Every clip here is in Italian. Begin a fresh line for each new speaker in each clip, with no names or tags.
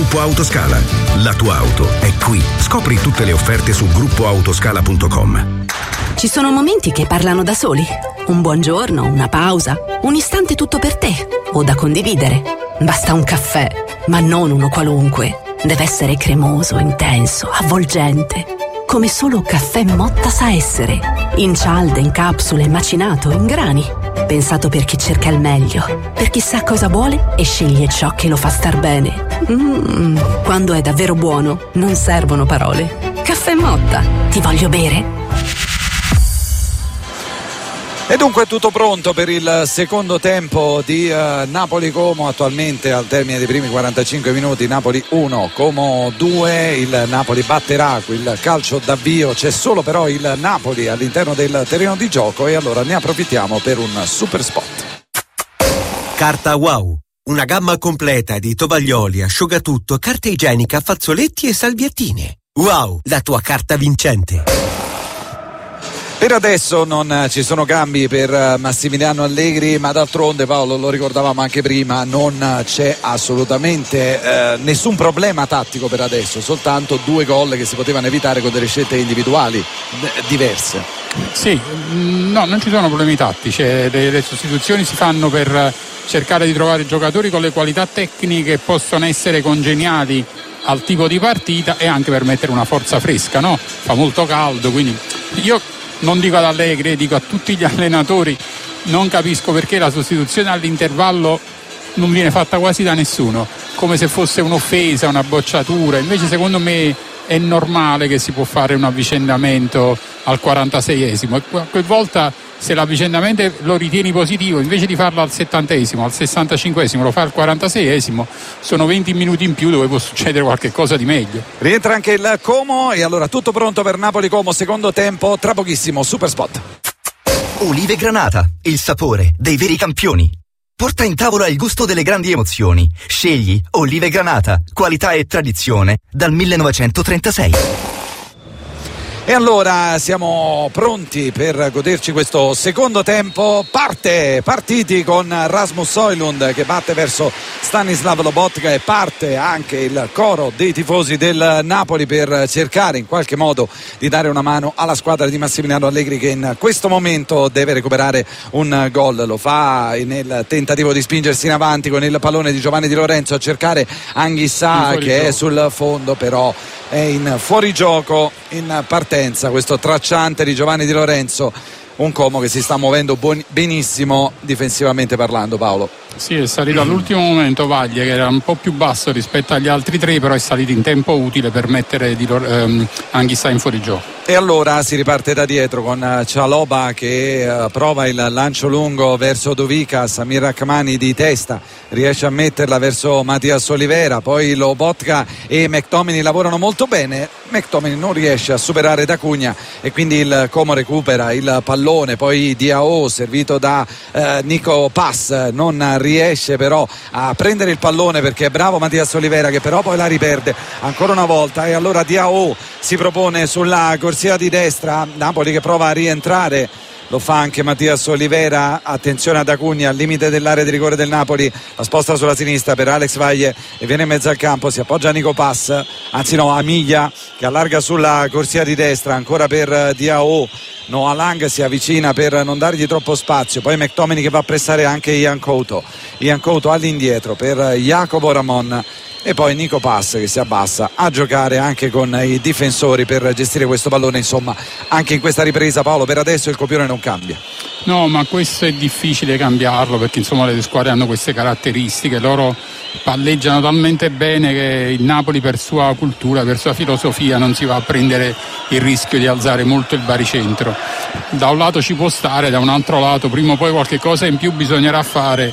Gruppo Autoscala. La tua auto è qui. Scopri tutte le offerte su gruppoautoscala.com.
Ci sono momenti che parlano da soli. Un buongiorno, una pausa, un istante tutto per te o da condividere. Basta un caffè, ma non uno qualunque. Deve essere cremoso, intenso, avvolgente. Come solo Caffè Motta sa essere. In cialde, in capsule, macinato, in grani. Pensato per chi cerca il meglio, per chi sa cosa vuole e sceglie ciò che lo fa star bene. Quando è davvero buono, non servono parole. Caffè Motta, ti voglio bere?
E dunque è tutto pronto per il secondo tempo di Napoli-Como. Attualmente al termine dei primi 45 minuti Napoli 1, Como 2. Il Napoli batterà il calcio d'avvio, c'è solo però il Napoli all'interno del terreno di gioco e allora ne approfittiamo per un super spot.
Carta Wow, una gamma completa di tovaglioli, asciugatutto, carta igienica, fazzoletti e salviettine. Wow, la tua carta vincente.
Per adesso non ci sono cambi per Massimiliano Allegri, ma d'altronde, Paolo, lo ricordavamo anche prima, non c'è assolutamente nessun problema tattico per adesso, soltanto 2 gol che si potevano evitare con delle scelte individuali diverse.
Sì, no, non ci sono problemi tattici, le sostituzioni si fanno per cercare di trovare giocatori con le qualità tecniche che possono essere congeniali al tipo di partita e anche per mettere una forza fresca, no? Fa molto caldo, quindi io non dico ad Allegri, dico a tutti gli allenatori, non capisco perché la sostituzione all'intervallo non viene fatta quasi da nessuno, come se fosse un'offesa, una bocciatura. Invece secondo me è normale che si può fare un avvicendamento al 46esimo e qualche volta se l'avvicendamento lo ritieni positivo, invece di farlo al 70esimo, al 65esimo, lo fa al 46esimo, sono 20 minuti in più dove può succedere qualche cosa di meglio.
Rientra anche il Como e allora tutto pronto per Napoli-Como, secondo tempo, tra pochissimo, super spot.
Olive Granata, il sapore dei veri campioni. Porta in tavola il gusto delle grandi emozioni. Scegli Olive Granata, qualità e tradizione dal 1936.
E allora siamo pronti per goderci questo secondo tempo. Partiti con Rasmus Højlund che batte verso Stanislav Lobotka e parte anche il coro dei tifosi del Napoli per cercare in qualche modo di dare una mano alla squadra di Massimiliano Allegri che in questo momento deve recuperare un gol. Lo fa nel tentativo di spingersi in avanti con il pallone di Giovanni Di Lorenzo a cercare Anghissà che è sul fondo, però è in fuorigioco in partenza questo tracciante di Giovanni Di Lorenzo. Un Como che si sta muovendo benissimo difensivamente parlando, Paolo.
Sì, è salito all'ultimo momento Vaglia, che era un po' più basso rispetto agli altri 3, però è salito in tempo utile per mettere Anghissà in fuorigioco.
E allora si riparte da dietro con Cialoba che prova il lancio lungo verso Dovica, Samir Rachmani di testa riesce a metterla verso Mattias Olivera, poi Lobotka e McTominay lavorano molto bene. McTominay non riesce a superare D'Acunha e quindi il Como recupera il pallone, poi Diao servito da Nico Pass non riesce però a prendere il pallone perché è bravo Mattias Olivera che però poi la riperde ancora una volta e allora Diao si propone sulla corsia di destra. Napoli che prova a rientrare, lo fa anche Mattias Olivera, attenzione ad Acunha al limite dell'area di rigore del Napoli, la sposta sulla sinistra per Alex Valle e viene in mezzo al campo, si appoggia a Nico Pass, anzi no, Amiglia che allarga sulla corsia di destra ancora per Diao. Noah Lang si avvicina per non dargli troppo spazio, poi McTominay che va a pressare anche Ian Couto all'indietro per Jacopo Ramon e poi Nico Pass che si abbassa a giocare anche con i difensori per gestire questo pallone. Insomma, anche in questa ripresa, Paolo, per adesso il copione non cambia.
No, ma questo è difficile cambiarlo perché insomma le squadre hanno queste caratteristiche, loro palleggiano talmente bene che il Napoli per sua cultura, per sua filosofia non si va a prendere il rischio di alzare molto il baricentro. Da un lato ci può stare, da un altro lato prima o poi qualche cosa in più bisognerà fare,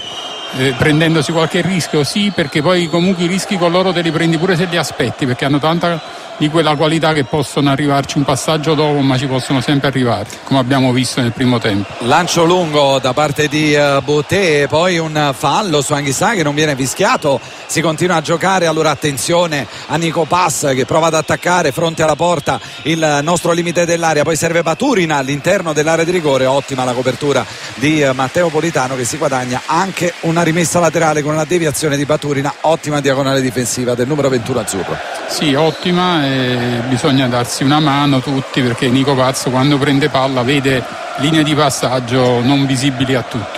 prendendosi qualche rischio, sì, perché poi comunque i rischi con loro te li prendi pure se li aspetti, perché hanno tanta di quella qualità che possono arrivarci un passaggio dopo, ma ci possono sempre arrivare, come abbiamo visto nel primo tempo.
Lancio lungo da parte di Boutet, poi un fallo su Anghissà che non viene fischiato, si continua a giocare, allora attenzione a Nico Pass che prova ad attaccare fronte alla porta il nostro limite dell'area, poi serve Baturina all'interno dell'area di rigore, ottima la copertura di Matteo Politano che si guadagna anche una rimessa laterale con una deviazione di Baturina, ottima diagonale difensiva del numero 21 azzurro.
Sì, ottima, e bisogna darsi una mano tutti, perché Nico Pazzo quando prende palla vede linee di passaggio non visibili a tutti.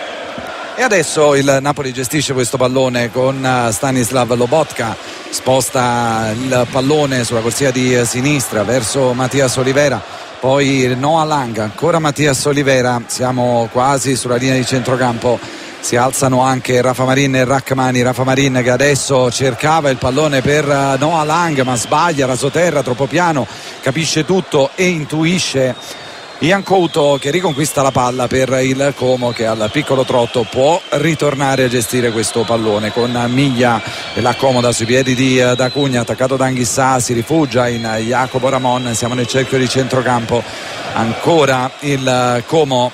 E adesso il Napoli gestisce questo pallone con Stanislav Lobotka, sposta il pallone sulla corsia di sinistra verso Mattias Olivera, poi Noah Lang, ancora Mattias Olivera, siamo quasi sulla linea di centrocampo. Si alzano anche Rafa Marin e Rachmani. Rafa Marin che adesso cercava il pallone per Noah Lang, ma sbaglia, rasoterra, troppo piano, capisce tutto e intuisce Ian Couto che riconquista la palla per il Como, che al piccolo trotto può ritornare a gestire questo pallone con Miglia e l'accomoda sui piedi di D'Acugna, attaccato da Anghissà, si rifugia in Jacopo Ramon. Siamo nel cerchio di centrocampo, ancora il Como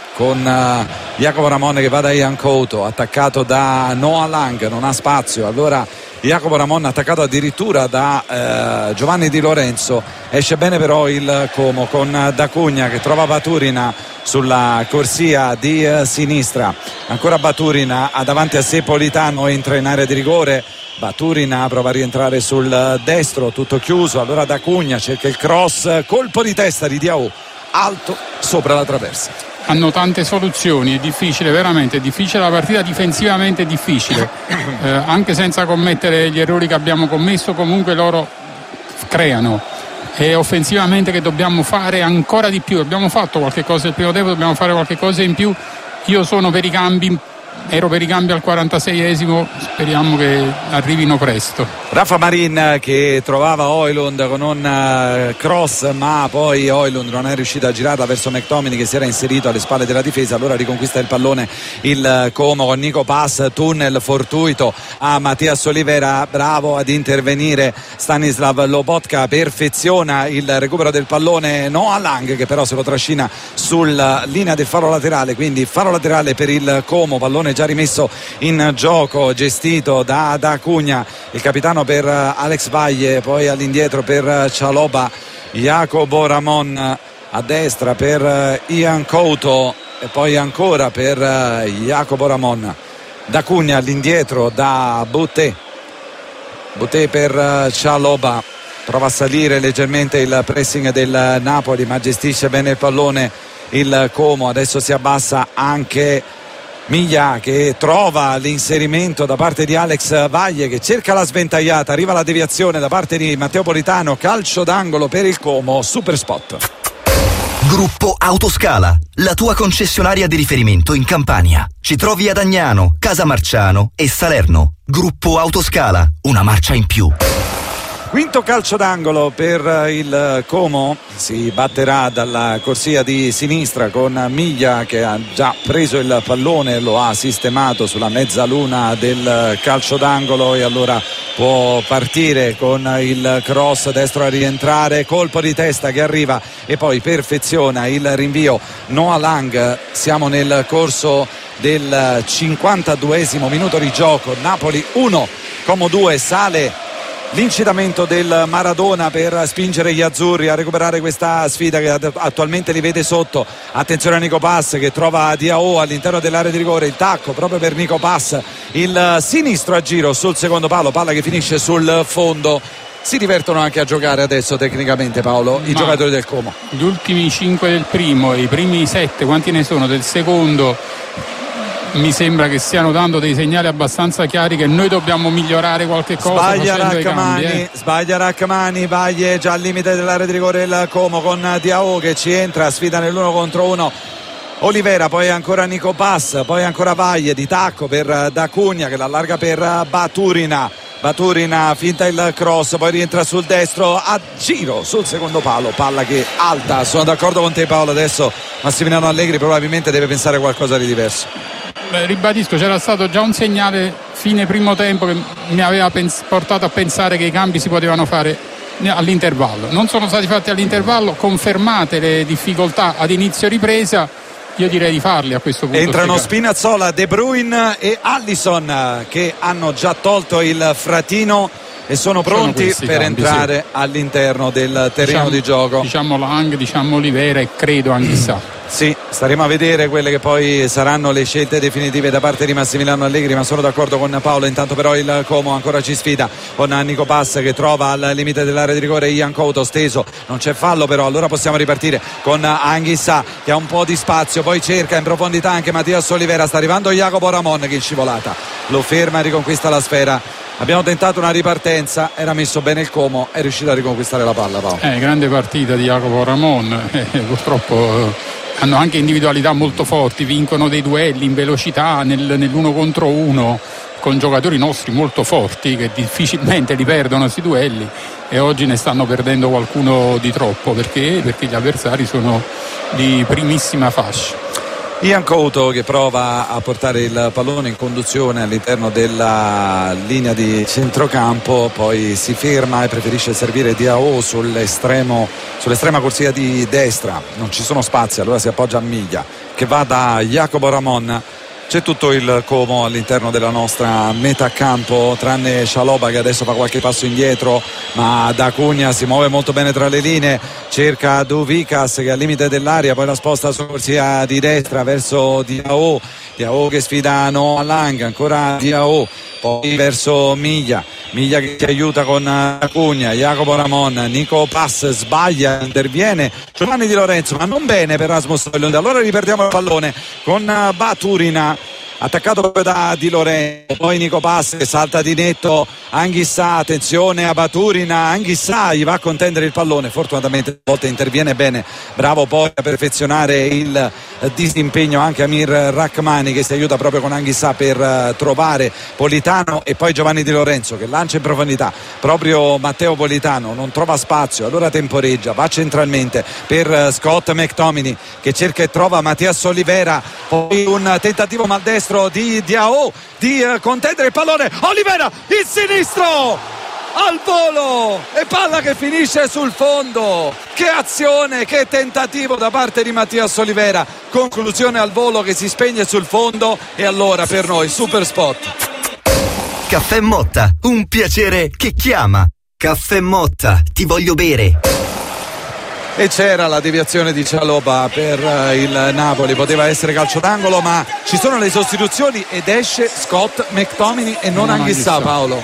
con Jacopo Ramon che va da Ian Couto, attaccato da Noah Lang, non ha spazio, allora Jacopo Ramon attaccato addirittura da Giovanni Di Lorenzo. Esce bene però il Como con D'Acugna che trova Baturina sulla corsia di sinistra, ancora Baturina ha davanti a sé Politano, entra in area di rigore, Baturina prova a rientrare sul destro, tutto chiuso, allora D'Acugna cerca il cross, colpo di testa di Diao alto sopra la traversa.
Hanno tante soluzioni, è difficile, veramente è difficile, la partita difensivamente è difficile, anche senza commettere gli errori che abbiamo commesso, comunque loro creano, e offensivamente che dobbiamo fare ancora di più. Abbiamo fatto qualche cosa nel primo tempo, dobbiamo fare qualche cosa in più. Io sono per i cambi, ero per i cambi al 46esimo, speriamo che arrivino presto.
Rafa Marin che trovava Højlund con un cross, ma poi Højlund non è riuscito a girarla verso McTominay che si era inserito alle spalle della difesa, allora riconquista il pallone il Como con Nico Pass, tunnel fortuito a Mattias Olivera, bravo ad intervenire Stanislav Lobotka, perfeziona il recupero del pallone Noah Lang che però se lo trascina sulla linea del faro laterale, quindi faro laterale per il Como, pallone già rimesso in gioco, gestito da D'Acugna, il capitano per Alex Vaglie, poi all'indietro per Cialoba, Jacopo Ramon a destra per Ian Couto e poi ancora per Jacopo Ramon, D'Acugna all'indietro da Boutet per Cialoba, prova a salire leggermente il pressing del Napoli ma gestisce bene il pallone il Como, adesso si abbassa anche Miglia che trova l'inserimento da parte di Alex Vaglie che cerca la sventagliata, arriva la deviazione da parte di Matteo Politano, calcio d'angolo per il Como, super spot.
Gruppo Autoscala, la tua concessionaria di riferimento in Campania. Ci trovi ad Agnano, Casamarciano e Salerno. Gruppo Autoscala, una marcia in più.
Quinto calcio d'angolo per il Como, si batterà dalla corsia di sinistra con Miglia che ha già preso il pallone, lo ha sistemato sulla mezzaluna del calcio d'angolo e allora può partire con il cross destro a rientrare, colpo di testa che arriva e poi perfeziona il rinvio Noah Lang. Siamo nel corso del 52esimo minuto di gioco, Napoli 1 Como 2, sale l'incitamento del Maradona per spingere gli azzurri a recuperare questa sfida che attualmente li vede sotto. Attenzione a Nico Pass che trova Diao all'interno dell'area di rigore, il tacco proprio per Nico Pass, il sinistro a giro sul secondo palo, palla che finisce sul fondo. Si divertono anche a giocare adesso tecnicamente, Paolo, i giocatori del Como.
Gli ultimi 5 del primo e i primi 7, quanti ne sono del secondo, mi sembra che stiano dando dei segnali abbastanza chiari che noi dobbiamo migliorare qualche cosa.
Sbaglia Rachmani, Vaglie già al limite dell'area di rigore il Como con Diao che ci entra, sfida nell'1 contro 1 Olivera, poi ancora Nico Pass, poi ancora Vaglie di tacco per D'Acugna che l'allarga per Baturina, finta il cross, poi rientra sul destro a giro sul secondo palo, palla che alta. Sono d'accordo con te Paolo, adesso Massimiliano Allegri probabilmente deve pensare a qualcosa di diverso.
Ribadisco, c'era stato già un segnale fine primo tempo che mi aveva portato a pensare che i cambi si potevano fare all'intervallo. Non sono stati fatti all'intervallo, confermate le difficoltà ad inizio ripresa, io direi di farli a questo punto.
Entrano Spinazzola, De Bruyne e Alisson che hanno già tolto il fratino e sono pronti per
cambi,
entrare all'interno del terreno di gioco.
Diciamo Lang, diciamo Olivera e credo Anghissà.
Sì, staremo a vedere quelle che poi saranno le scelte definitive da parte di Massimiliano Allegri, ma sono d'accordo con Paolo. Intanto però il Como ancora ci sfida con Nico Pass che trova al limite dell'area di rigore Ian Couto, steso, non c'è fallo, però allora possiamo ripartire con Anghissà che ha un po' di spazio, poi cerca in profondità anche Mattias Olivera, sta arrivando Jacopo Ramon che in scivolata lo ferma e riconquista la sfera. Abbiamo tentato una ripartenza, era messo bene il Como, è riuscito a riconquistare la palla, Paolo.
Grande partita di Jacopo Ramon, purtroppo hanno anche individualità molto forti, vincono dei duelli in velocità nell'uno contro uno con giocatori nostri molto forti che difficilmente li perdono questi duelli, e oggi ne stanno perdendo qualcuno di troppo perché gli avversari sono di primissima fascia.
Ian Couto che prova a portare il pallone in conduzione all'interno della linea di centrocampo, poi si ferma e preferisce servire Diao sull'estrema corsia di destra, non ci sono spazi, allora si appoggia a Miglia che va da Jacopo Ramon. C'è tutto il Como all'interno della nostra metà campo, tranne Cialoba che adesso fa qualche passo indietro, ma D'Acunha si muove molto bene tra le linee, cerca Duvikas che è al limite dell'area, poi la sposta sulla corsia di destra verso Diao che sfida Noah Lang, ancora Diao, poi verso Miglia che ci aiuta con Acugna, Jacopo Ramon, Nico Pass sbaglia, interviene Giovanni Di Lorenzo, ma non bene per Rasmus Højlund. Allora riperdiamo il pallone con Baturina, attaccato proprio da Di Lorenzo, poi Nico Pass che salta di netto, Anghissà, attenzione a Baturina, Anghissà gli va a contendere il pallone, fortunatamente a volte interviene bene, bravo poi a perfezionare il disimpegno anche Amir Rachmani che si aiuta proprio con Anghissà per trovare Politano, e poi Giovanni Di Lorenzo che lancia in profondità, proprio Matteo Politano non trova spazio, allora temporeggia, va centralmente per Scott McTominay che cerca e trova Mattias Olivera, poi un tentativo maldestro di Diao di contendere il pallone, Olivera il sinistro al volo e palla che finisce sul fondo. Che azione, che tentativo da parte di Mattias Olivera, conclusione al volo che si spegne sul fondo, e allora per noi super spot.
Caffè Motta, un piacere che chiama. Caffè Motta, ti voglio bere.
E c'era la deviazione di Cialoba per il Napoli, poteva essere calcio d'angolo, ma ci sono le sostituzioni ed esce Scott McTominay e non Anghissà, Paolo.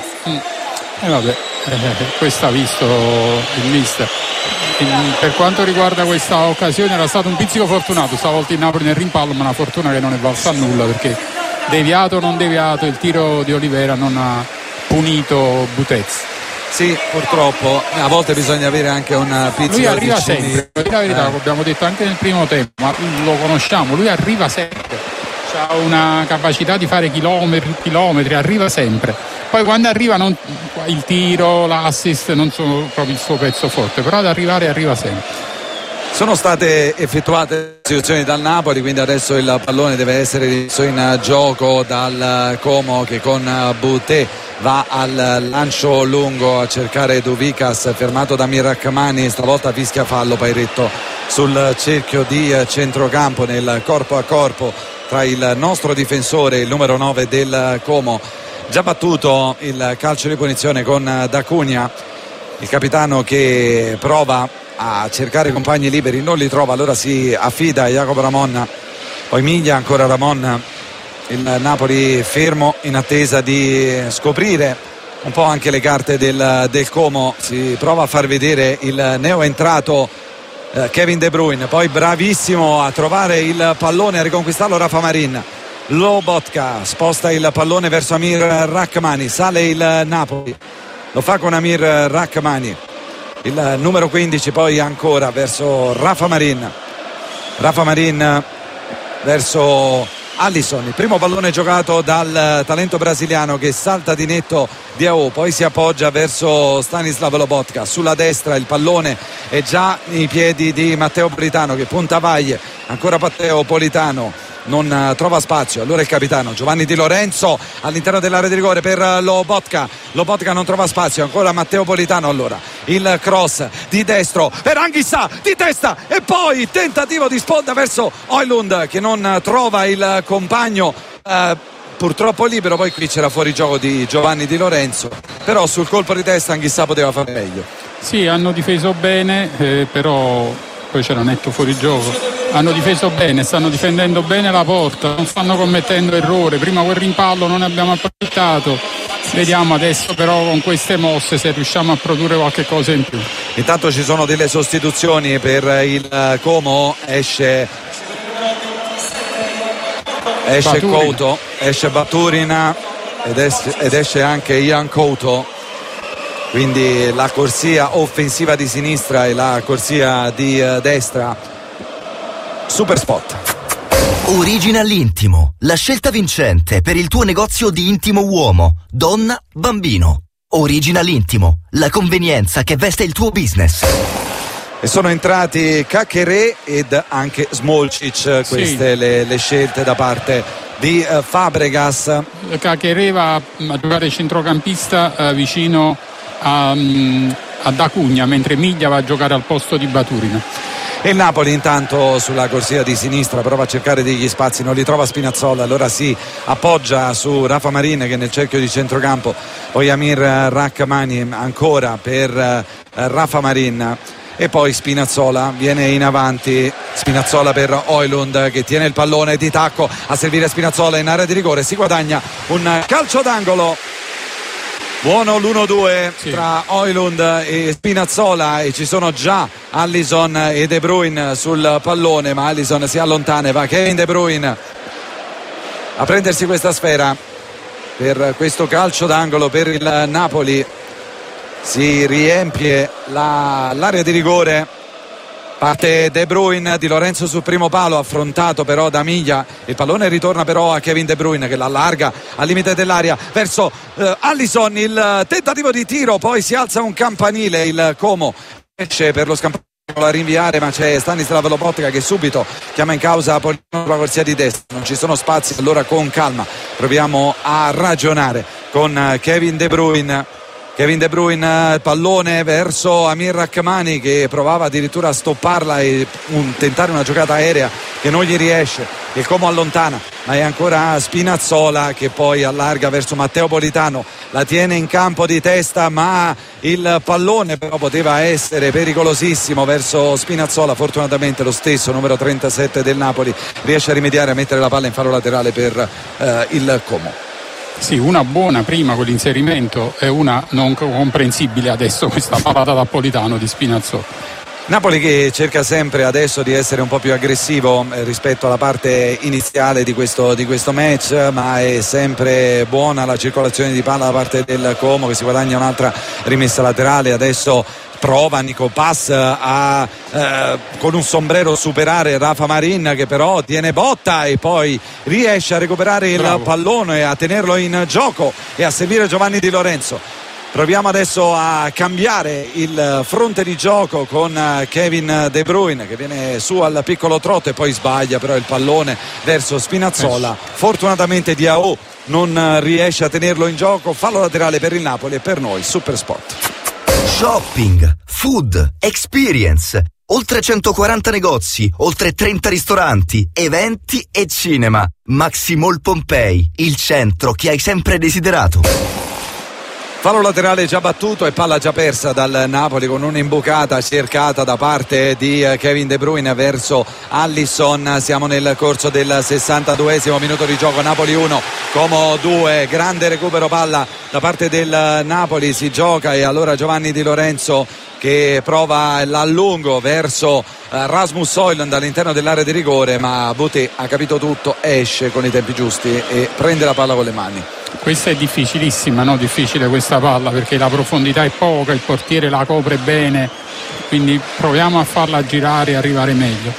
Questo ha visto il mister. Per quanto riguarda questa occasione era stato un pizzico fortunato stavolta il Napoli nel rimpallo, ma una fortuna che non è valsa a nulla, perché deviato o non deviato il tiro di Olivera non ha punito Butez.
Sì, purtroppo a volte bisogna avere anche un pizzico.
Lui arriva sempre, per la verità, lo abbiamo detto anche nel primo tempo, ma lo conosciamo, lui arriva sempre, ha una capacità di fare chilometri, arriva sempre. Poi quando arriva il tiro, l'assist non sono proprio il suo pezzo forte, però ad arrivare arriva sempre.
Sono state effettuate situazioni dal Napoli, quindi adesso il pallone deve essere messo in gioco dal Como che con Bouté va al lancio lungo a cercare Duvikas, fermato da Miracmani, stavolta fischia fallo Pairetto sul cerchio di centrocampo nel corpo a corpo tra il nostro difensore e il numero 9 del Como. Già battuto il calcio di punizione con D'Acunha, il capitano che prova a cercare i compagni liberi, non li trova, allora si affida a Jacopo Ramon, poi Miglia, ancora Ramon, il Napoli fermo in attesa di scoprire un po' anche le carte del Como. Si prova a far vedere il neoentrato Kevin De Bruyne, poi bravissimo a trovare il pallone, a riconquistarlo Rafa Marin. Lobotka sposta il pallone verso Amir Rachmani, sale il Napoli, lo fa con Amir Rachmani, il numero 15 poi ancora verso Rafa Marin verso Alisson, il primo pallone giocato dal talento brasiliano che salta di netto Diao, poi si appoggia verso Stanislav Lobotka, sulla destra il pallone è già nei piedi di Matteo Politano che punta Vaglie, ancora Matteo Politano non trova spazio, allora il capitano Giovanni Di Lorenzo all'interno dell'area di rigore per Lobotka non trova spazio, ancora Matteo Politano, allora il cross di destro per Anghissà di testa e poi tentativo di sponda verso Højlund che non trova il compagno, purtroppo libero. Poi qui c'era fuori gioco di Giovanni Di Lorenzo, però sul colpo di testa Anghissà poteva fare meglio.
Sì, hanno difeso bene, però poi c'era netto fuori gioco. Hanno difeso bene, stanno difendendo bene la porta, non stanno commettendo errore. Prima quel rimpallo non abbiamo approfittato. Vediamo adesso però con queste mosse se riusciamo a produrre qualche cosa in più.
Intanto ci sono delle sostituzioni per il Como. Esce Couto, esce Baturina ed esce anche Ian Couto, quindi la corsia offensiva di sinistra e la corsia di destra. Super spot.
Original Intimo, la scelta vincente per il tuo negozio di intimo uomo, donna, bambino. Original Intimo, la convenienza che veste il tuo business.
E sono entrati Kakere ed anche Smolcic, queste le scelte da parte di Fabregas.
Kakere va a giocare centrocampista vicino ad Acugna, mentre Miglia va a giocare al posto di Baturina.
E il Napoli intanto sulla corsia di sinistra prova a cercare degli spazi, non li trova Spinazzola, allora si appoggia su Rafa Marin che nel cerchio di centrocampo, poi Amir Rrahmani ancora per Rafa Marin. E poi Spinazzola viene in avanti, Spinazzola per Højlund che tiene il pallone di tacco a servire Spinazzola in area di rigore, si guadagna un calcio d'angolo. Buono l'1-2 tra Højlund e Spinazzola e ci sono già Alisson e De Bruyne sul pallone, ma Alisson si allontana e va Kevin De Bruyne a prendersi questa sfera per questo calcio d'angolo per il Napoli. Si riempie l'area di rigore, parte De Bruyne, Di Lorenzo sul primo palo, affrontato però da Miglia, il pallone ritorna però a Kevin De Bruyne che l'allarga al limite dell'area verso Alisson, il tentativo di tiro, poi si alza un campanile, il Como esce per lo scampanile a rinviare, ma c'è Stanislav Lobotka che subito chiama in causa Polino sulla corsia di destra, non ci sono spazi, allora con calma proviamo a ragionare con Kevin De Bruyne, pallone verso Amir Rrahmani che provava addirittura a stopparla e tentare una giocata aerea che non gli riesce, il Como allontana, ma è ancora Spinazzola che poi allarga verso Matteo Politano, la tiene in campo di testa, ma il pallone però poteva essere pericolosissimo verso Spinazzola. Fortunatamente lo stesso numero 37 del Napoli riesce a rimediare, a mettere la palla in fallo laterale per il Como.
Sì, una buona prima con l'inserimento e una non comprensibile adesso questa parata da Politano di Spinazzola.
Napoli che cerca sempre adesso di essere un po' più aggressivo rispetto alla parte iniziale di questo match, ma è sempre buona la circolazione di palla da parte del Como che si guadagna un'altra rimessa laterale. Adesso prova Nico Pass a con un sombrero superare Rafa Marin che però tiene botta e poi riesce a recuperare il pallone e a tenerlo in gioco e a servire Giovanni Di Lorenzo. Proviamo adesso a cambiare il fronte di gioco con Kevin De Bruyne che viene su al piccolo trotto e poi sbaglia però il pallone verso Spinazzola. Fortunatamente Diao non riesce a tenerlo in gioco, fallo laterale per il Napoli e per noi super spot.
Shopping, food, experience, oltre 140 negozi, oltre 30 ristoranti, eventi e cinema. Maximall Pompei, il centro che hai sempre desiderato.
Fallo laterale già battuto e palla già persa dal Napoli con un'imbucata cercata da parte di Kevin De Bruyne verso Alisson. Siamo nel corso del 62esimo minuto di gioco, Napoli 1 Como 2, grande recupero palla da parte del Napoli, si gioca e allora Giovanni Di Lorenzo che prova l'allungo verso Rasmus Højlund all'interno dell'area di rigore, ma Boutet ha capito tutto, esce con i tempi giusti e prende la palla con le mani.
Questa è difficilissima, no? Difficile questa palla perché la profondità è poca, il portiere la copre bene, quindi proviamo a farla girare e arrivare meglio.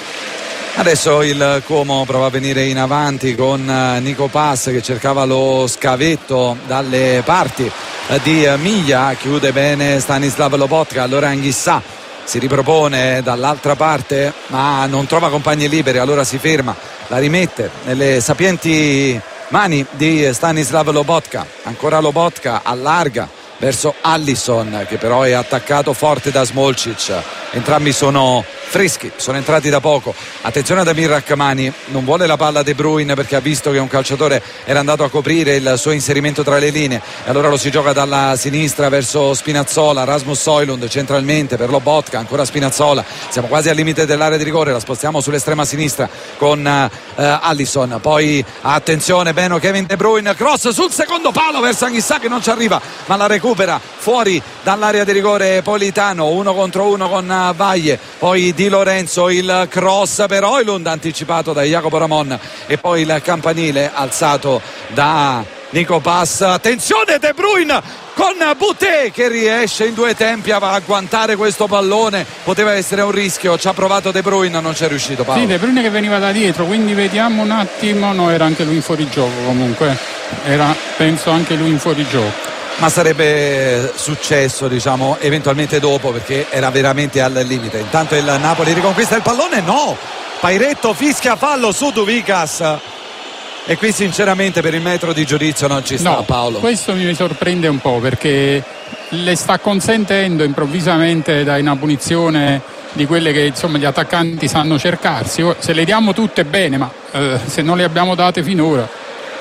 Adesso il Como prova a venire in avanti con Nico Pass che cercava lo scavetto dalle parti di Miglia, chiude bene Stanislav Lobotka, allora Anghissà si ripropone dall'altra parte ma non trova compagni liberi, allora si ferma, la rimette nelle sapienti mani di Stanislav Lobotka, ancora Lobotka allarga verso Allison, che però è attaccato forte da Smolcic. Entrambi sono freschi, sono entrati da poco. Attenzione ad Amir Rachmani, non vuole la palla De Bruyne perché ha visto che un calciatore era andato a coprire il suo inserimento tra le linee, e allora lo si gioca dalla sinistra verso Spinazzola. Rasmus Højlund centralmente per Lobotka, ancora Spinazzola, siamo quasi al limite dell'area di rigore, la spostiamo sull'estrema sinistra con Allison. Poi attenzione, bene Kevin De Bruyne, cross sul secondo palo verso Anghissà che non ci arriva, ma la recupera fuori dall'area di rigore Politano, 1 contro 1 con Vaglie. Poi Di Lorenzo, il cross per Højlund anticipato da Jacopo Ramon, e poi il campanile alzato da Nico Pass. Attenzione De Bruyne con Boutet che riesce in due tempi a agguantare questo pallone, poteva essere un rischio, ci ha provato De Bruyne, non c'è riuscito. Paolo.
Sì, De Bruyne che veniva da dietro, quindi vediamo un attimo. No, era anche lui in fuorigioco, comunque era, penso, anche lui in fuorigioco,
ma sarebbe successo, diciamo, eventualmente dopo, perché era veramente al limite. Intanto il Napoli riconquista il pallone, no, Pairetto fischia fallo su Duvikas, e qui sinceramente per il metro di giudizio non ci sta.
No,
Paolo, questo
mi sorprende un po', perché le sta consentendo improvvisamente da una punizione di quelle che insomma gli attaccanti sanno cercarsi. Se le diamo tutte bene, ma se non le abbiamo date finora.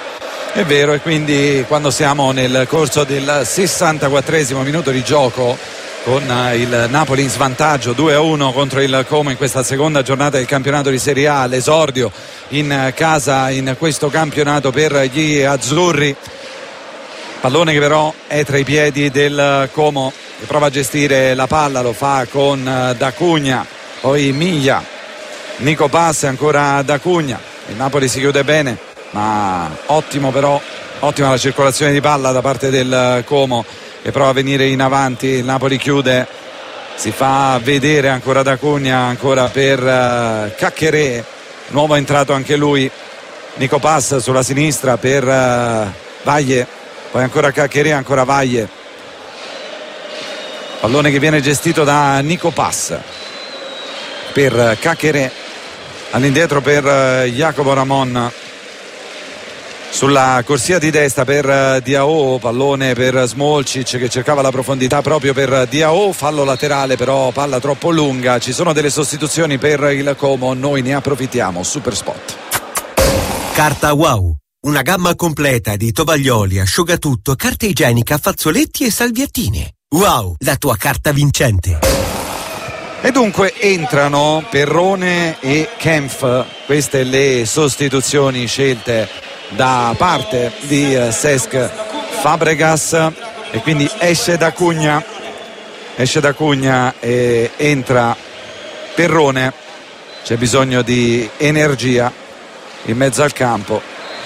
È vero, e quindi quando siamo nel corso del 64esimo minuto di gioco, con il Napoli in svantaggio 2-1 contro il Como in questa seconda giornata del campionato di Serie A, l'esordio in casa in questo campionato per gli azzurri. Pallone che però è tra i piedi del Como, che prova a gestire la palla, lo fa con D'Acugna, poi Miglia, Nico Pass, ancora D'Acugna. Il Napoli si chiude bene, ma ottima la circolazione di palla da parte del Como, che prova a venire in avanti. Il Napoli chiude, si fa vedere ancora D'Acugna, ancora per Caccherè, nuovo entrato anche lui. Nico Pass sulla sinistra per Vaglie, poi ancora Caccherè, ancora Vaglie. Pallone che viene gestito da Nico Pass per Caccherè, all'indietro per Jacopo Ramon. Sulla corsia di destra per Diao, pallone per Smolcic che cercava la profondità proprio per Diao, fallo laterale però palla troppo lunga. Ci sono delle sostituzioni per il Como, noi ne approfittiamo. Super spot.
Carta Wow, una gamma completa di tovaglioli, asciugatutto, carta igienica, fazzoletti e salviettine. Wow, la tua carta vincente.
E dunque entrano Perrone e Kempf, queste le sostituzioni scelte da parte di Cesc Fabregas, e quindi esce D'Acugna e entra Perrone. C'è bisogno di energia in mezzo al campo.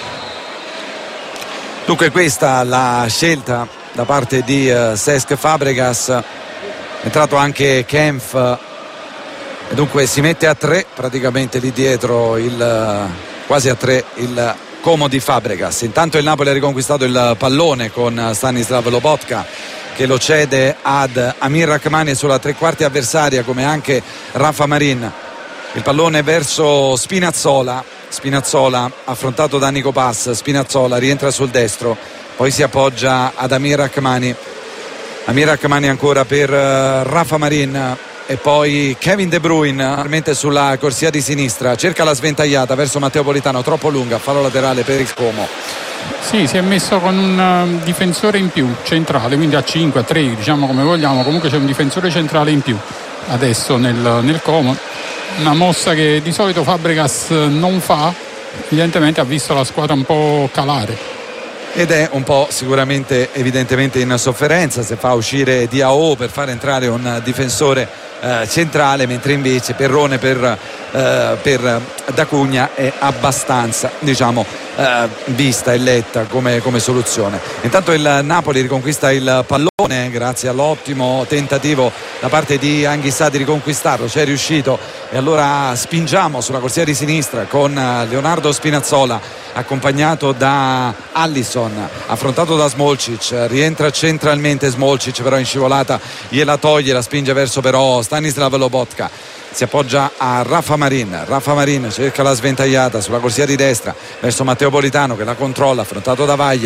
Dunque questa la scelta da parte di Cesc Fabregas. È entrato anche Kempf e dunque si mette a 3 praticamente lì dietro, quasi a 3 il Como di Fabregas. Intanto il Napoli ha riconquistato il pallone con Stanislav Lobotka che lo cede ad Amir Rachmani sulla tre quarti avversaria, come anche Rafa Marin. Il pallone verso Spinazzola affrontato da Nico Pass. Spinazzola rientra sul destro, poi si appoggia ad Amir Rachmani ancora per Rafa Marin, e poi Kevin De Bruyne sulla corsia di sinistra, cerca la sventagliata verso Matteo Politano, troppo lunga, fallo laterale per il Como.
Sì, si è messo con un difensore in più centrale, quindi a 5, a 3, diciamo come vogliamo, comunque c'è un difensore centrale in più adesso nel Como, una mossa che di solito Fabregas non fa. Evidentemente ha visto la squadra un po' calare
ed è un po' sicuramente evidentemente in sofferenza se fa uscire Diao per far entrare un difensore centrale, mentre invece Perrone per D'Acugna è abbastanza, diciamo, vista e letta come soluzione. Intanto il Napoli riconquista il pallone grazie all'ottimo tentativo da parte di Anghissà di riconquistarlo, ci è riuscito, e allora spingiamo sulla corsia di sinistra con Leonardo Spinazzola accompagnato da Allison, affrontato da Smolcic, rientra centralmente Smolcic, però in scivolata gliela toglie, la spinge verso però Stanislav Lobotka, si appoggia a Rafa Marin cerca la sventagliata sulla corsia di destra verso Matteo Politano che la controlla, affrontato da Vaglie,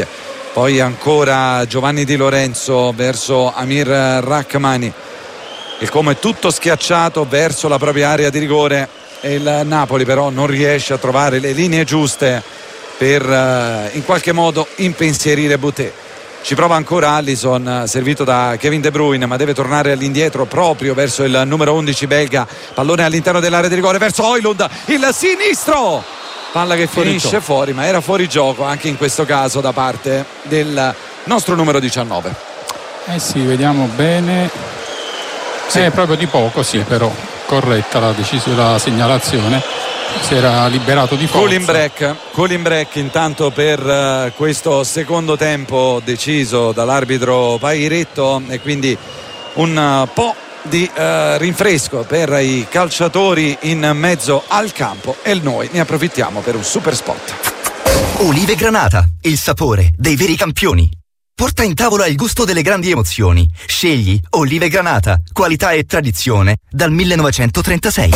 poi ancora Giovanni Di Lorenzo verso Amir Rrahmani. Il Como è tutto schiacciato verso la propria area di rigore e il Napoli però non riesce a trovare le linee giuste per in qualche modo impensierire Boutet. Ci prova ancora Alisson, servito da Kevin De Bruyne, ma deve tornare all'indietro proprio verso il numero 11 belga. Pallone all'interno dell'area di rigore verso Højlund, il sinistro, palla che finisce fuori, ma era fuori gioco anche in questo caso da parte del nostro numero 19.
Sì, vediamo bene. Sì. Proprio di poco, sì, però corretta la segnalazione. Si era liberato di forza.
Cooling break intanto per questo secondo tempo deciso dall'arbitro Pairetto, e quindi un po' di rinfresco per i calciatori in mezzo al campo, e noi ne approfittiamo per un super spot.
Olive Granata, il sapore dei veri campioni. Porta in tavola il gusto delle grandi emozioni. Scegli Olive Granata, qualità e tradizione dal 1936.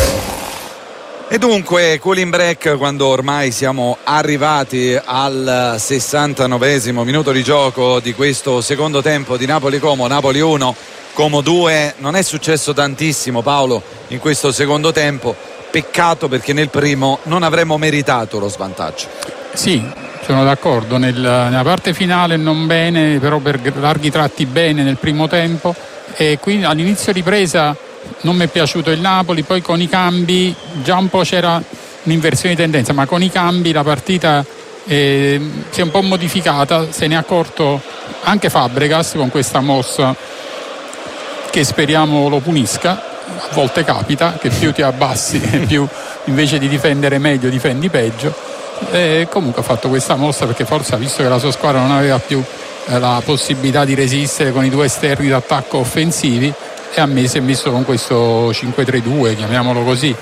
E dunque cooling break quando ormai siamo arrivati al 69esimo minuto di gioco di questo secondo tempo di Napoli-Como. Napoli 1, Como 2. Non è successo tantissimo, Paolo, in questo secondo tempo. Peccato, perché nel primo non avremmo meritato lo svantaggio.
Sì, sono d'accordo. Nella parte finale non bene, però per larghi tratti bene nel primo tempo, e quindi all'inizio ripresa non mi è piaciuto il Napoli. Poi con i cambi già un po' c'era un'inversione di tendenza, ma con i cambi la partita si è un po' modificata. Se ne è accorto anche Fabregas con questa mossa, che speriamo lo punisca. A volte capita che più ti abbassi e più invece di difendere meglio difendi peggio. Comunque ha fatto questa mossa perché forse ha visto che la sua squadra non aveva più la possibilità di resistere con i due esterni d'attacco offensivi, e a me si è messo con questo 5-3-2, chiamiamolo così,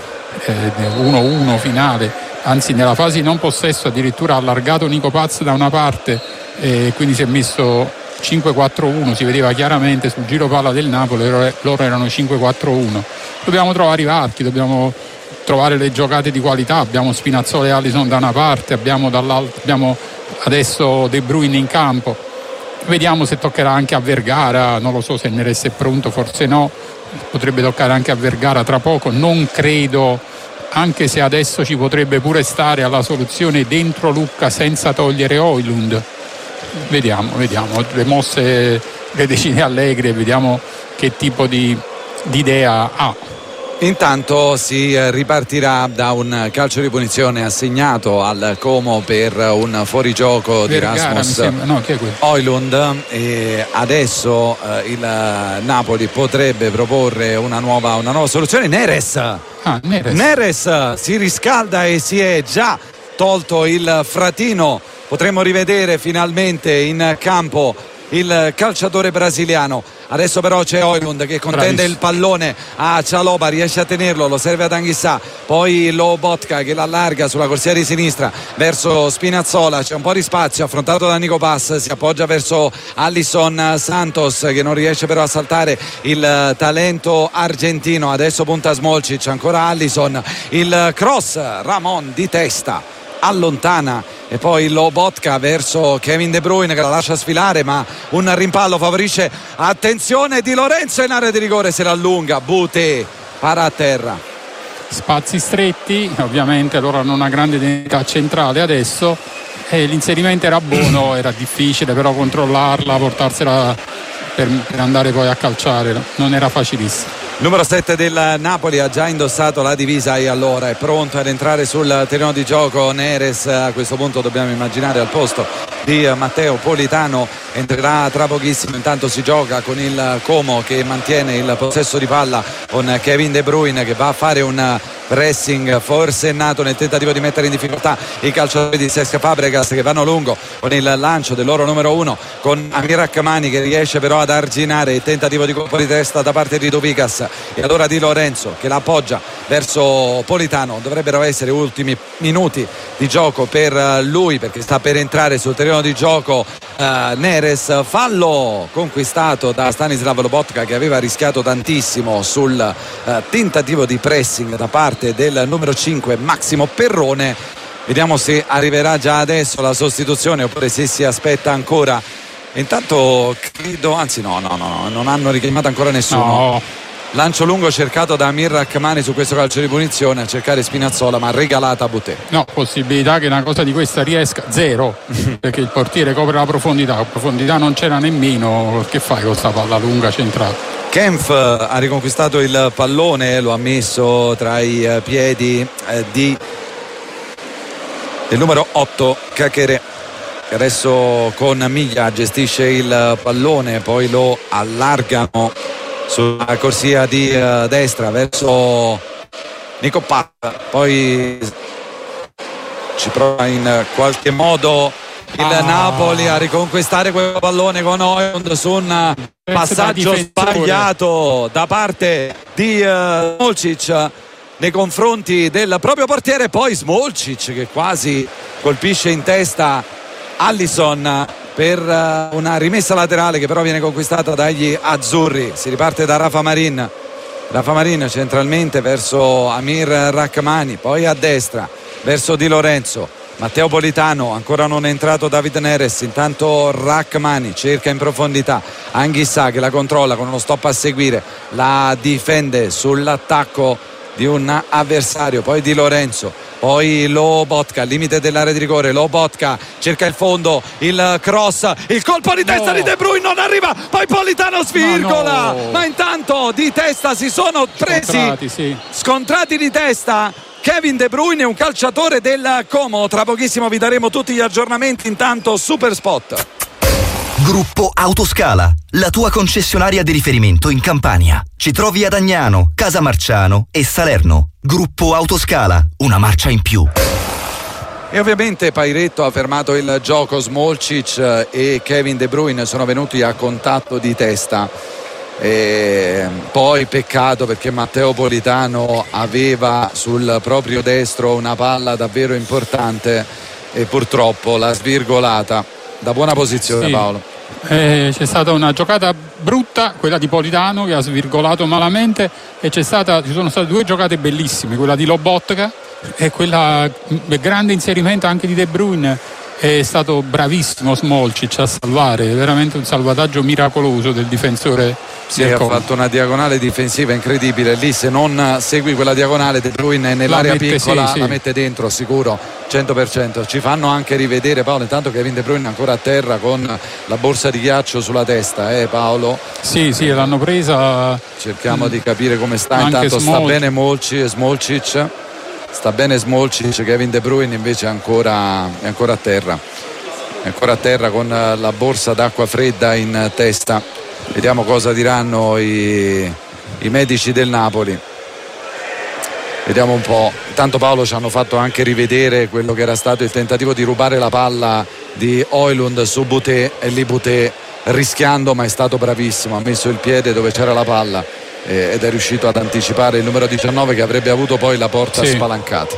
1-1 finale. Anzi, nella fase di non possesso addirittura ha allargato Nico Paz da una parte, quindi si è messo 5-4-1, si vedeva chiaramente sul giro palla del Napoli, loro erano 5-4-1. Dobbiamo trovare i varchi, dobbiamo trovare le giocate di qualità. Abbiamo Spinazzola e Alisson da una parte, abbiamo adesso De Bruyne in campo. Vediamo se toccherà anche a Vergara, non lo so se Neres è pronto, forse no, potrebbe toccare anche a Vergara tra poco, non credo, anche se adesso ci potrebbe pure stare alla soluzione dentro Lucca senza togliere Højlund. Vediamo le mosse le decide Allegri e vediamo che tipo di idea ha.
Intanto si ripartirà da un calcio di punizione assegnato al Como per un fuorigioco di Rasmus Højlund, e adesso il Napoli potrebbe proporre una nuova soluzione. Neres si riscalda e si è già tolto il fratino. Potremmo rivedere finalmente in campo il calciatore brasiliano. Adesso però c'è Højlund che contende il pallone a Chalobah, riesce a tenerlo, lo serve ad Anghissà, poi Lobotka che l'allarga sulla corsia di sinistra verso Spinazzola, c'è un po' di spazio, affrontato da Nico Paz, si appoggia verso Alisson Santos che non riesce però a saltare il talento argentino. Adesso punta Smolcic, ancora Alisson, il cross, Ramon di testa allontana, e poi Lobotka verso Kevin De Bruyne che la lascia sfilare, ma un rimpallo favorisce. Attenzione, Di Lorenzo in area di rigore, se la allunga, Boutet para a terra.
Spazi stretti, ovviamente loro hanno una grande identità centrale adesso, e l'inserimento era buono, era difficile però controllarla, portarsela per andare poi a calciare, non era facilissimo.
Numero 7 del Napoli ha già indossato la divisa e allora è pronto ad entrare sul terreno di gioco. Neres a questo punto dobbiamo immaginare al posto di Matteo Politano, entrerà tra pochissimo. Intanto si gioca con il Como che mantiene il possesso di palla con Kevin De Bruyne che va a fare un pressing forsennato nel tentativo di mettere in difficoltà i calciatori di Cesc Fabregas che vanno lungo con il lancio del loro numero 1, con Amir Rrahmani che riesce però ad arginare il tentativo di colpo di testa da parte di Dubicas, e allora Di Lorenzo che la appoggia verso Politano. Dovrebbero essere ultimi minuti di gioco per lui perché sta per entrare sul terreno di gioco Neres. Fallo conquistato da Stanislav Lobotka che aveva rischiato tantissimo sul tentativo di pressing da parte del numero 5 Massimo Perrone. Vediamo se arriverà già adesso la sostituzione oppure se si aspetta ancora. Intanto credo, anzi no, non hanno richiamato ancora nessuno.
No.
Lancio lungo cercato da Amir Rachmani su questo calcio di punizione, a cercare Spinazzola, ma regalata a Boutet.
No, possibilità che una cosa di questa riesca, zero, perché il portiere copre la profondità non c'era nemmeno. Che fai con questa palla lunga centrale?
Kempf ha riconquistato il pallone, lo ha messo tra i piedi del numero 8 Kakere, che adesso con Miglia gestisce il pallone, poi lo allargano sulla corsia di destra verso Nico Paz, poi ci prova in qualche modo il Napoli a riconquistare quel pallone con Højlund su un passaggio sbagliato da parte di Smolcic nei confronti del proprio portiere, poi Smolcic che quasi colpisce in testa Alisson per una rimessa laterale che però viene conquistata dagli azzurri. Si riparte da Rafa Marin centralmente verso Amir Rachmani, poi a destra verso Di Lorenzo, Matteo Politano, ancora non è entrato David Neres, intanto Rachmani cerca in profondità Anghissà che la controlla con uno stop a seguire, la difende sull'attacco di un avversario, poi Di Lorenzo, poi Lobotka al limite dell'area di rigore, Lobotka cerca il fondo, il cross, il colpo di testa di De Bruyne non arriva, poi Politano svirgola, ma intanto di testa si sono presi scontrati di testa Kevin De Bruyne, un calciatore del Como. Tra pochissimo vi daremo tutti gli aggiornamenti, intanto Super Spot.
Gruppo Autoscala, la tua concessionaria di riferimento in Campania. Ci trovi ad Agnano, Casamarciano e Salerno. Gruppo Autoscala, una marcia in più.
E ovviamente Pairetto ha fermato il gioco, Smolcic e Kevin De Bruyne sono venuti a contatto di testa. E poi peccato perché Matteo Politano aveva sul proprio destro una palla davvero importante e purtroppo l'ha svirgolata da buona posizione. Paolo,
c'è stata una giocata brutta, quella di Politano che ha svirgolato malamente, e ci sono state due giocate bellissime, quella di Lobotka e quella grande inserimento anche di De Bruyne. È stato bravissimo Smolcic a salvare, veramente un salvataggio miracoloso del difensore.
Sì, ha fatto una diagonale difensiva incredibile. Lì se non segui quella diagonale De Bruyne nell'area piccola la mette dentro sicuro 100%. Ci fanno anche rivedere, Paolo, intanto Kevin De Bruyne ancora a terra con la borsa di ghiaccio sulla testa, Paolo?
Sì, l'hanno presa.
Cerchiamo di capire come sta. Intanto sta bene Smolcic. Sta bene Smolcic, Kevin De Bruyne invece è ancora a terra. È ancora a terra con la borsa d'acqua fredda in testa. Vediamo cosa diranno i medici del Napoli. Vediamo un po'. Intanto Paolo ci hanno fatto anche rivedere quello che era stato il tentativo di rubare la palla di Højlund su Boutet, e lì Boutet rischiando, ma è stato bravissimo, ha messo il piede dove c'era la palla ed è riuscito ad anticipare il numero 19 che avrebbe avuto poi la porta spalancata.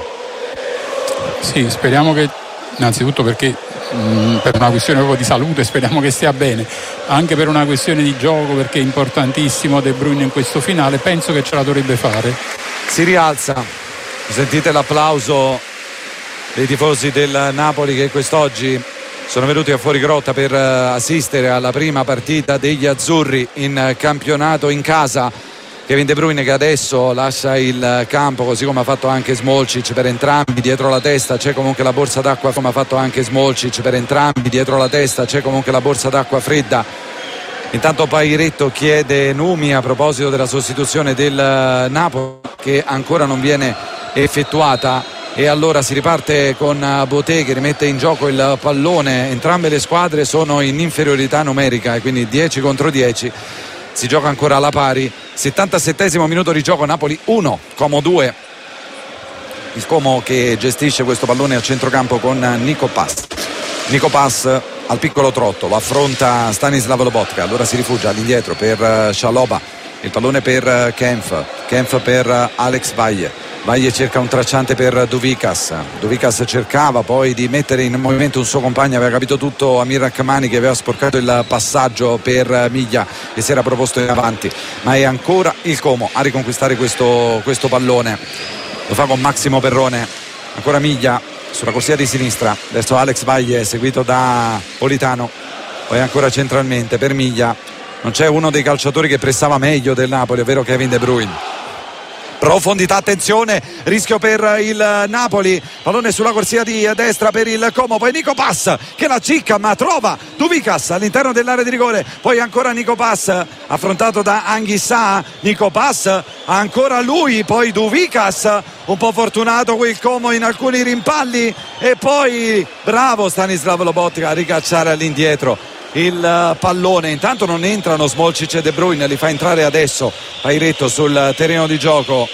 Sì, speriamo che, innanzitutto perché per una questione proprio di salute speriamo che stia bene, anche per una questione di gioco perché è importantissimo De Bruyne in questo finale, penso che ce la dovrebbe fare.
Si rialza, sentite l'applauso dei tifosi del Napoli che quest'oggi sono venuti a fuori grotta per assistere alla prima partita degli azzurri in campionato in casa. Kevin De Bruyne che adesso lascia il campo, così come ha fatto anche Smolcic per entrambi. Dietro la testa c'è comunque la borsa d'acqua, come ha fatto anche Smolcic per entrambi. Dietro la testa c'è comunque la borsa d'acqua fredda. Intanto Pairetto chiede Numi a proposito della sostituzione del Napoli che ancora non viene effettuata, e allora si riparte con Boutet che rimette in gioco il pallone. Entrambe le squadre sono in inferiorità numerica e quindi 10 contro 10. Si gioca ancora alla pari. 77esimo minuto di gioco, Napoli 1, Como 2. Il Como che gestisce questo pallone a centrocampo con Nico Paz al piccolo trotto, lo affronta Stanislav Lobotka, allora si rifugia all'indietro per Chalobah, il pallone per Kempf per Alex Valle cerca un tracciante per Douvikas cercava poi di mettere in movimento un suo compagno, aveva capito tutto Amir Rachmani che aveva sporcato il passaggio per Miglia che si era proposto in avanti, ma è ancora il Como a riconquistare questo pallone, lo fa con Massimo Perrone, ancora Miglia sulla corsia di sinistra verso Alex Vaglie, seguito da Politano, poi ancora centralmente per Miglia. Non c'è uno dei calciatori che pressava meglio del Napoli, ovvero Kevin De Bruyne. Profondità, attenzione, rischio per il Napoli, pallone sulla corsia di destra per il Como, poi Nico Pass che la cicca ma trova Duvikas all'interno dell'area di rigore, poi ancora Nico Pass affrontato da Anghissà, Nico Pass ancora lui, poi Duvikas, un po' fortunato quel Como in alcuni rimpalli e poi bravo Stanislav Lobotka a ricacciare all'indietro il pallone. Intanto non entrano Smolcic e De Bruyne, li fa entrare adesso Pairetto sul terreno di gioco.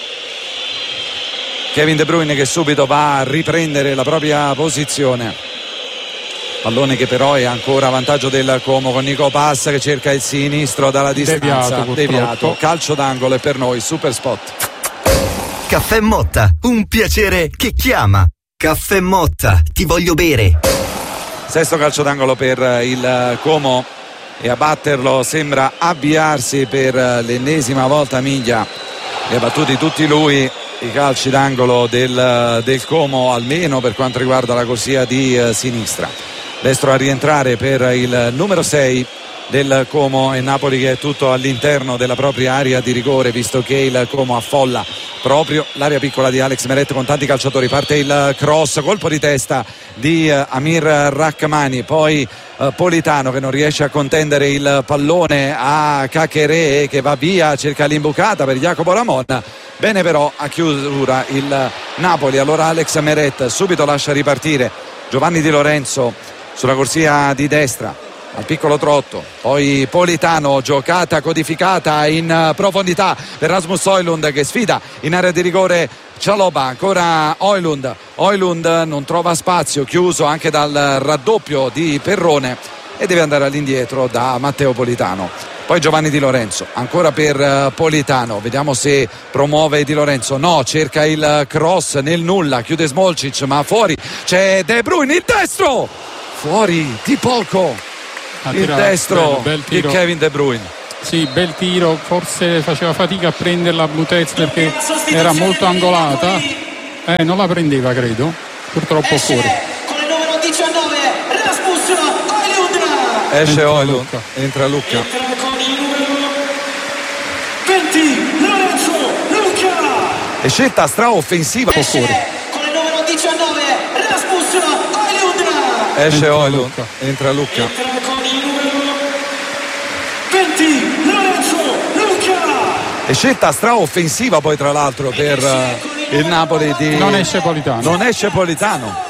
Kevin De Bruyne che subito va a riprendere la propria posizione, pallone che però è ancora a vantaggio del Como con Nico Pass che cerca il sinistro dalla distanza, deviato. Calcio d'angolo e per noi super spot.
Caffè Motta, un piacere che chiama. Caffè Motta, ti voglio bere.
Sesto calcio d'angolo per il Como e a batterlo sembra avviarsi per l'ennesima volta Miglia. Li ha battuti tutti lui i calci d'angolo del Como, almeno per quanto riguarda la corsia di sinistra. Destro a rientrare per il numero 6 del Como e Napoli che è tutto all'interno della propria area di rigore, visto che il Como affolla proprio l'area piccola di Alex Meret con tanti calciatori. Parte il cross, colpo di testa di Amir Rrahmani, poi Politano che non riesce a contendere il pallone a Caqueré che va via, cerca l'imbucata per Jacopo Ramon. Bene però a chiusura il Napoli, allora Alex Meret subito lascia ripartire Giovanni Di Lorenzo sulla corsia di destra al piccolo trotto, poi Politano, giocata codificata in profondità per Rasmus Højlund che sfida in area di rigore Chalobah, ancora Højlund non trova spazio, chiuso anche dal raddoppio di Perrone e deve andare all'indietro da Matteo Politano. Poi Giovanni Di Lorenzo, ancora per Politano, vediamo se promuove Di Lorenzo, no, cerca il cross nel nulla, chiude Smolcic ma fuori c'è De Bruyne, il destro, fuori di poco. Il destro di Kevin De Bruyne.
Sì, bel tiro, forse faceva fatica a prenderla Butez perché era molto angolata, non la prendeva credo, purtroppo fuori.
Con il numero 19 Rasmus Højlund.
Esce Højlund, entra Lucca.
Entra con il numero 20 Lorenzo Lucca.
E scelta straoffensiva fuori.
Con il numero 19 Rasmus Højlund.
Esce Højlund, entra Lucca.
Entra con il numero 20 Lorenzo Lucca.
E scelta straoffensiva poi tra l'altro per il Napoli di...
Non esce Politano.